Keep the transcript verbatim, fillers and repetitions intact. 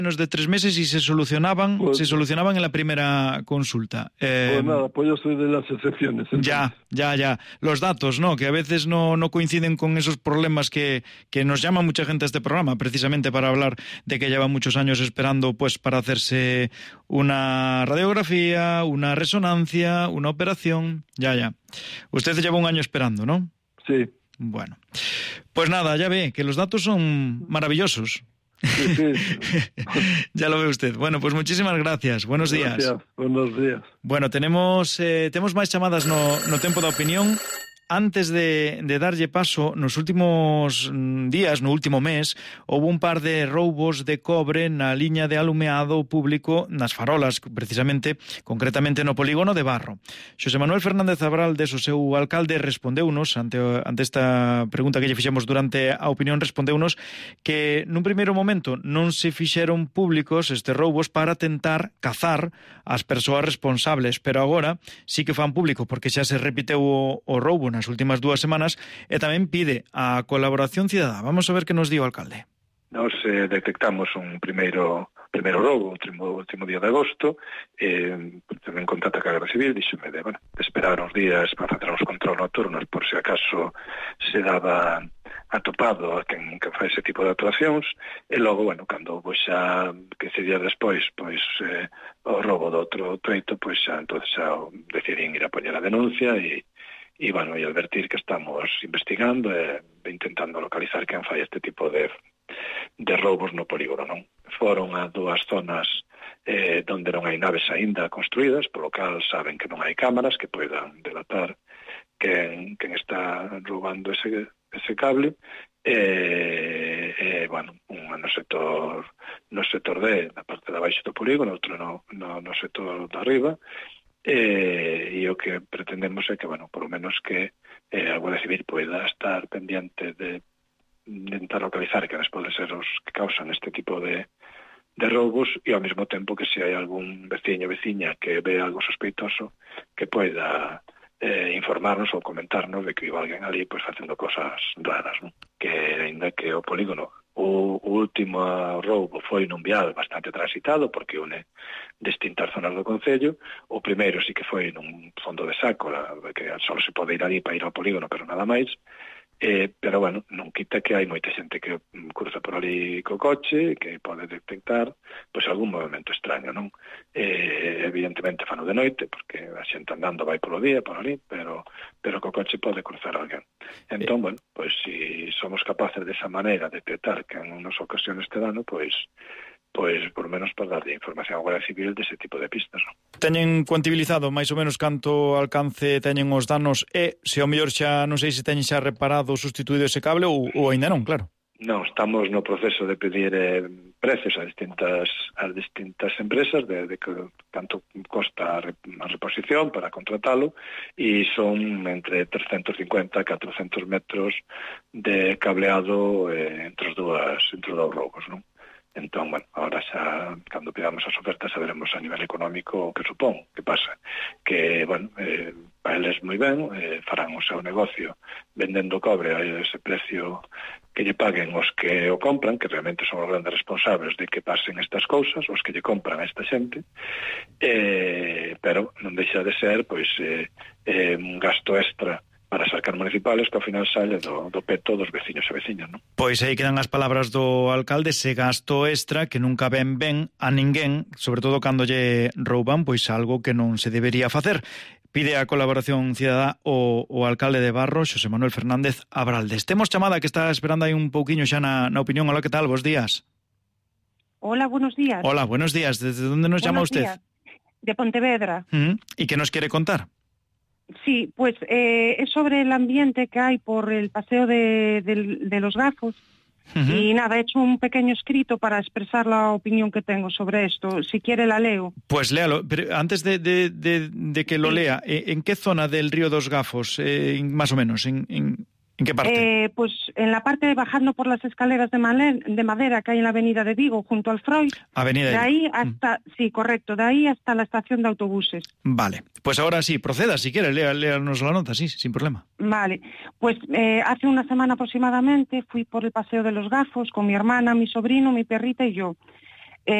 menos de tres meses y se solucionaban pues, se solucionaban en la primera consulta. Eh, pues nada, pues yo soy de las excepciones. Entonces. Ya, ya, ya. Los datos, ¿no? Que a veces no, no coinciden con esos problemas que, que nos llama mucha gente a este programa, precisamente para hablar de que lleva muchos años esperando pues para hacerse una radiografía, una resonancia, una operación. Ya, ya. Usted lleva un año esperando, ¿no? Sí. Bueno. Pues nada, ya ve que los datos son maravillosos. Sí, sí. Ya lo ve usted. Bueno, pues muchísimas gracias. Buenos días. Gracias. Buenos días. Bueno, tenemos eh, temos máis chamadas no, no tempo da opinión. Antes de, de darlle paso, nos últimos días, no último mes, houve un par de roubos de cobre na liña de alumeado público nas farolas, precisamente, concretamente no polígono de Barro. Xosé Manuel Fernández Abraldes, o seu alcalde, respondeunos, ante, ante esta pregunta que lle fixemos durante a opinión, respondeunos que nun primeiro momento non se fixeron públicos estes roubos para tentar cazar as persoas responsables, pero agora sí que fan público, porque xa se repiteu o, o roubo nas últimas dúas semanas, e tamén pide a colaboración cidadá. Vamos a ver que nos di o alcalde. Nos eh, detectamos un primeiro primeiro roubo, o último, último día de agosto, eh, tamén contacta a Garda Civil, díxome de, bueno, de esperar uns días para facer uns control nocturnos por se acaso se daba atopado a quen que fai ese tipo de actuacións, e logo, bueno, cando pois xa quince días despois, pois eh, o roubo do outro treito, pois xa entonces xa decidín ir a poñer a denuncia e E, bueno, e advertir que estamos investigando e intentando localizar quen fai este tipo de, de roubos no polígono, non? Foron a dúas zonas eh, onde non hai naves aínda construídas, polo cal saben que non hai cámaras que poidan delatar quen, quen está roubando ese, ese cable. E, e, bueno, un no sector no sector D, na parte de abaixo do polígono, outro no, no, no sector de arriba. E, e o que pretendemos é que, bueno, por lo menos que eh, a Guardia Civil poida estar pendiente de intentar localizar que poden ser os que causan este tipo de, de roubos, e ao mesmo tempo que se hai algún veciño ou veciña que ve algo sospeitoso que poida eh, informarnos ou comentarnos de que iba alguén ali pois facendo cosas raras, non? Que ainda que o polígono o, o último roubo foi nun vial bastante transitado porque une distintas zonas do concello. O primeiro sí que foi nun fondo de saco, que só se pode ir ali para ir ao polígono, pero nada máis. Eh, pero, bueno, non quita que hai moita xente que cruza por ali co coche, que pode detectar pois algún movimento extraño, non? Eh, evidentemente fano de noite, porque a xente andando vai polo día, por ali, pero pero co coche pode cruzar alguén. Entón, bueno, pois si somos capaces desa maneira de detectar que en unas ocasiones este dano, pois pois por lo menos para darlle información á Guardia Civil dese tipo de pistas, non? Teñen cuantibilizado máis ou menos canto alcance teñen os danos e se ao mellor xa non sei se teñen xa reparado ou sustituído ese cable ou, ou aínda non, claro. Non, estamos no proceso de pedir eh, precios a distintas as distintas empresas de, de que canto costa a, rep, a reposición para contratalo, e son entre trescentos cincuenta e catrocentos metros de cableado eh, entre os dúas entre os dous roubos, non? Entón, bueno, ahora xa, cando pidamos as ofertas, saberemos a nivel económico o que supón. Que pasa? Que, bueno, eh, para eles moi ben, eh, farán o seu negocio vendendo cobre a ese precio que lle paguen os que o compran, que realmente son os grandes responsables de que pasen estas cousas, os que lle compran a esta xente, eh, pero non deixa de ser, pois, eh, eh, un gasto extra para as arcas municipales que ao final sale do, do peto dos veciños e veciñas, non? Pois aí quedan as palabras do alcalde, ese gasto extra que nunca ven ben a ninguén, sobre todo cando lle rouban, pois algo que non se debería facer. Pide a colaboración cidadá o, o alcalde de Barro, Xosé Manuel Fernández Abraldes. Temos chamada que está esperando aí un pouquiño xa na, na opinión. Hola, que tal? Bos días. Hola, buenos días. Hola, buenos días. ¿Desde dónde nos buenos llama usted? Días. De Pontevedra. ¿Mm? ¿Y qué nos quiere contar? Sí, pues eh, es sobre el ambiente que hay por el paseo de, de, de los Gafos. Uh-huh. Y nada, he hecho un pequeño escrito para expresar la opinión que tengo sobre esto. Si quiere la leo. Pues léalo, pero antes de, de, de, de que lo sí. lea, ¿en qué zona del río dos Gafos, eh, más o menos? ¿En, en, en qué parte? Eh, pues en la parte bajando por las escaleras de, Maler, de madera que hay en la avenida de Vigo, junto al Freud. Avenida de De ahí hasta, mm. sí, correcto, de ahí hasta la estación de autobuses. Vale, pues ahora sí, proceda si quiere, lea, léanos la nota, sí, sin problema. Vale, pues eh, hace una semana aproximadamente fui por el paseo de los Gafos con mi hermana, mi sobrino, mi perrita y yo.